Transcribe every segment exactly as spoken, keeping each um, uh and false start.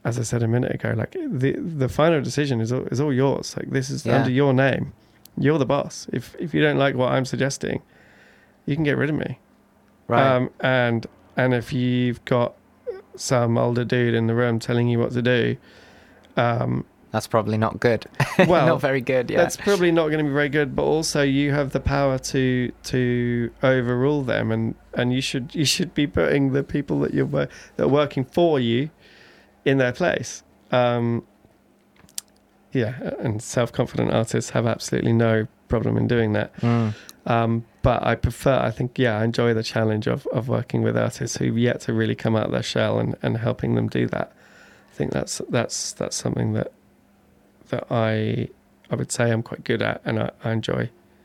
as I said a minute ago, like the the final decision is all, is all yours. Like this is Yeah. under your name. You're the boss. If if you don't like what I'm suggesting, you can get rid of me. Right. Um, and and if you've got some older dude in the room telling you what to do, um, That's probably not good. well, not very good. Yeah. that's probably not going to be very good. But also, you have the power to to overrule them, and, and you should you should be putting the people that you're wor- that are working for you in their place. Um, yeah, and self-confident artists have absolutely no problem in doing that. Mm. Um, but I prefer, I think, yeah, I enjoy the challenge of, of working with artists who've yet to really come out of their shell and, and helping them do that. I think that's that's that's something that that I I would say I'm quite good at and I, I enjoy.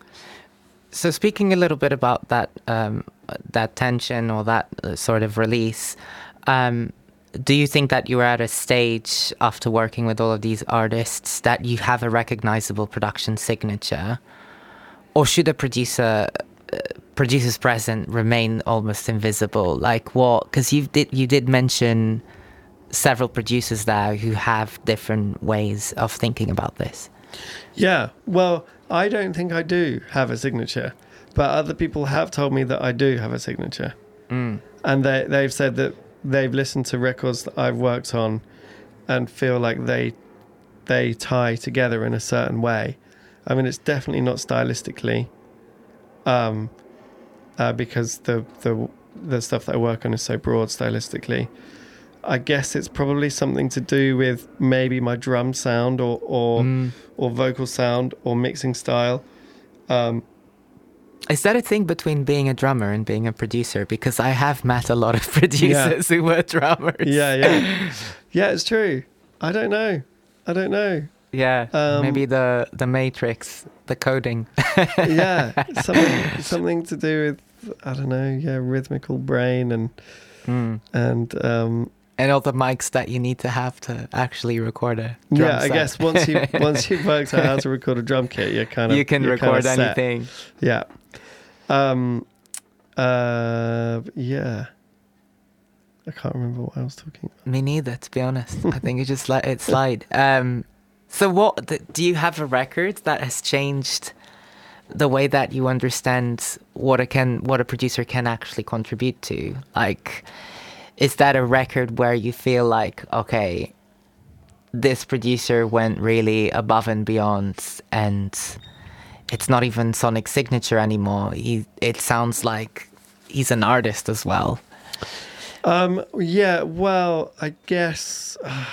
So speaking a little bit about that um, that tension or that uh, sort of release, um, do you think that you're at a stage after working with all of these artists that you have a recognizable production signature? Or should a producer, uh, producer's present remain almost invisible? Like what? Because you did you did mention several producers there who have different ways of thinking about this. Yeah, well, I don't think I do have a signature, but other people have told me that I do have a signature. Mm. And they, they've said that they've listened to records that I've worked on and feel like they they tie together in a certain way. I mean, it's definitely not stylistically, um, uh, because the, the the stuff that I work on is so broad stylistically. I guess it's probably something to do with maybe my drum sound or or, Mm. or vocal sound or mixing style. Um, Is that a thing between being a drummer and being a producer? Because I have met a lot of producers who were drummers. yeah, yeah, yeah. It's true. I don't know. I don't know. Yeah, Um, maybe the the matrix, the coding. Yeah, something something to do with, I don't know. Yeah, rhythmical brain and Mm. and um, And all the mics that you need to have to actually record a drum yeah. I set. guess once you once you've worked out how to record a drum kit, you're kind of you can you're record kind of set. anything. Yeah. Um. Uh. Yeah. I can't remember what I was talking about. Me neither, to be honest. I think you just let it slide. Um, so what, th- do you have a record that has changed the way that you understand what a can, what a producer can actually contribute to? Like, is that a record where you feel like, okay, this producer went really above and beyond and it's not even sonic signature anymore. He, it sounds like he's an artist as well. Um. Yeah. Well, I guess uh,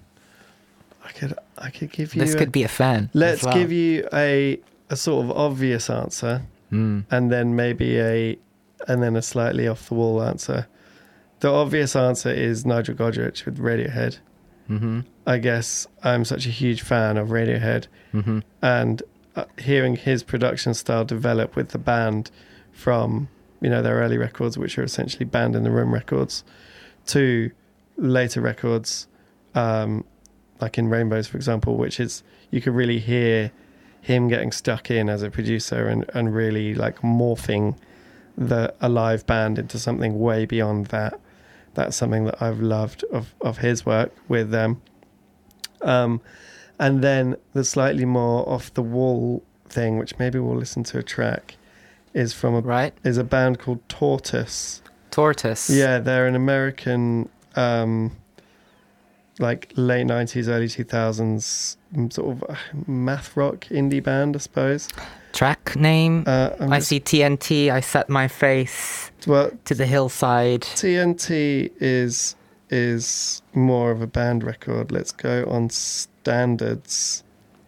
I could. I could give you. This a- could be a fan. Let's as well. give you a a sort of obvious answer, Mm. and then maybe a and then a slightly off the wall answer. The obvious answer is Nigel Godrich with Radiohead. Mm-hmm. I guess I'm such a huge fan of Radiohead, Mm-hmm. and uh, hearing his production style develop with the band from, you know, their early records, which are essentially band in the room records, to later records, um, like in Rainbows, for example, which is, you could really hear him getting stuck in as a producer and, and really like morphing the a live band into something way beyond that. That's something that I've loved of, of his work with them. Um, and then the slightly more off the wall thing, which maybe we'll listen to a track, is from a Right? is a band called Tortoise. Tortoise. Yeah, they're an American, um, like late nineties, early two thousands sort of uh, math rock indie band, I suppose. Track name? Uh, I'm I just- see T N T. I set my face Well, to the hillside. T N T is is more of a band record. Let's go on standards.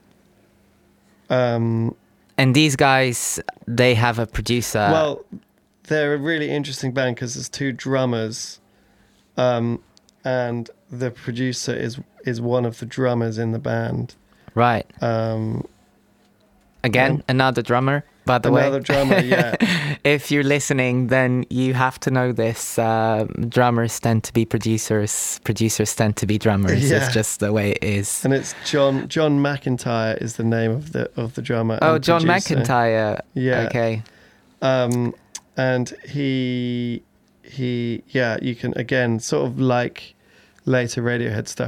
Um. And these guys, they have a producer. Well, they're a really interesting band because there's two drummers, um, and the producer is is one of the drummers in the band. right. Um, Again, um, another drummer, by the another way. drummer, yeah. If you're listening, then you have to know this. Uh, drummers tend to be producers. Producers tend to be drummers. Yeah. It's just the way it is. And it's John John McIntyre is the name of the of the drummer. Oh, and John producer. McIntyre. Yeah. Okay. Um, and he he yeah, you can again sort of like later Radiohead stuff.